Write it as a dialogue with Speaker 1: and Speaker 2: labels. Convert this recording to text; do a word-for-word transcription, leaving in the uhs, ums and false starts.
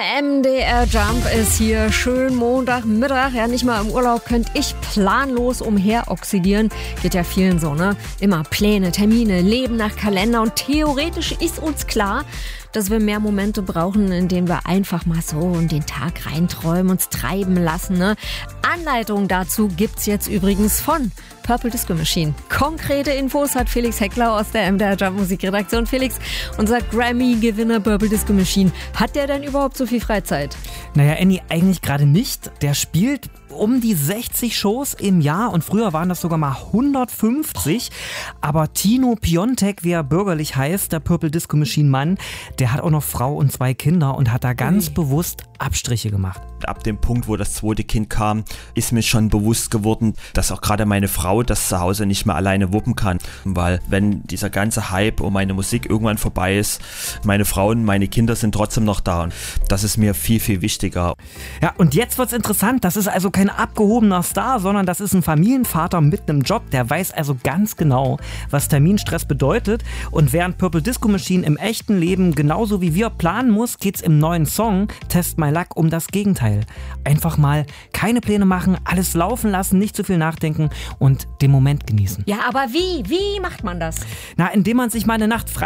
Speaker 1: Der M D R Jump ist hier. Schön Montagmittag. Ja, nicht mal im Urlaub könnte ich planlos umheroxidieren. Geht ja vielen so, ne? Immer Pläne, Termine, Leben nach Kalender. Und theoretisch ist uns klar, dass wir mehr Momente brauchen, in denen wir einfach mal so in den Tag reinträumen, uns treiben lassen, ne? Anleitung dazu gibt's jetzt übrigens von Purple Disco Machine. Konkrete Infos hat Felix Heckler aus der M D R Jump Musikredaktion. Felix, unser Grammy-Gewinner Purple Disco Machine, hat der denn überhaupt so viel Freizeit?
Speaker 2: Naja, Annie, eigentlich gerade nicht. Der spielt um die sechzig Shows im Jahr und früher waren das sogar mal hundertfünfzig. Aber Tino Piontek, wie er bürgerlich heißt, der Purple Disco Machine Mann, der hat auch noch Frau und zwei Kinder und hat da ganz Ui. bewusst Abstriche gemacht.
Speaker 3: Ab dem Punkt, wo das zweite Kind kam, ist mir schon bewusst geworden, dass auch gerade meine Frau das zu Hause nicht mehr alleine wuppen kann. Weil wenn dieser ganze Hype um meine Musik irgendwann vorbei ist, meine Frau und meine Kinder sind trotzdem noch da. Und das ist mir viel, viel wichtiger.
Speaker 2: Ja, und jetzt wird's interessant. Das ist also kein abgehobener Star, sondern das ist ein Familienvater mit einem Job. Der weiß also ganz genau, was Terminstress bedeutet. Und während Purple Disco Machine im echten Leben genauso wie wir planen muss, geht's im neuen Song Test My Luck um das Gegenteil. Einfach mal keine Pläne machen, alles laufen lassen, nicht zu viel nachdenken und den Moment genießen.
Speaker 1: Ja, aber wie? Wie macht man das?
Speaker 2: Na, indem man sich mal eine Nacht frei